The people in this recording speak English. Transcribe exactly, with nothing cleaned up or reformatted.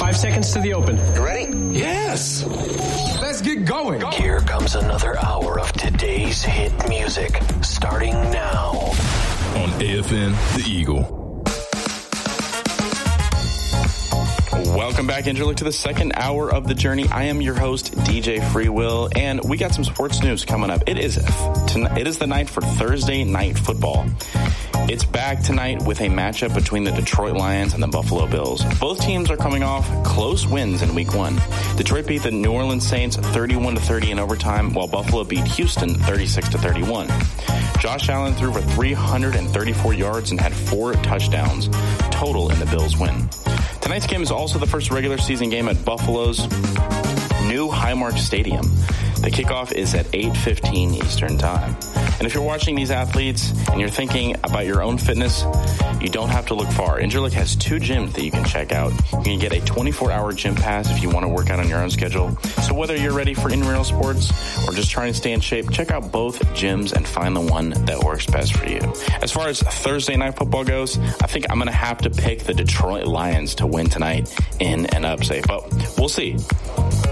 Five seconds to the open. You ready? Yes. Let's get going. Here comes another hour of today's hit music, starting now. On A F N, The Eagle. Welcome back, Interlook, to the second hour of the journey. I am your host, D J Freewill, and we got some sports news coming up. It is tonight, it is the night for Thursday night football. It's back tonight with a matchup between the Detroit Lions and the Buffalo Bills. Both teams are coming off close wins in week one. Detroit beat the New Orleans Saints thirty-one to thirty in overtime, while Buffalo beat Houston thirty-six to thirty-one. Josh Allen threw for three hundred thirty-four yards and had four touchdowns total in the Bills' win. Tonight's game is also the first regular season game at Buffalo's new Highmark Stadium. The kickoff is at eight fifteen Eastern Time. And if you're watching these athletes and you're thinking about your own fitness, you don't have to look far. Interlook has two gyms that you can check out. You can get a twenty-four hour gym pass if you want to work out on your own schedule. So whether you're ready for intramural sports or just trying to stay in shape, check out both gyms and find the one that works best for you. As far as Thursday night football goes, I think I'm going to have to pick the Detroit Lions to win tonight in an upset, but we'll see.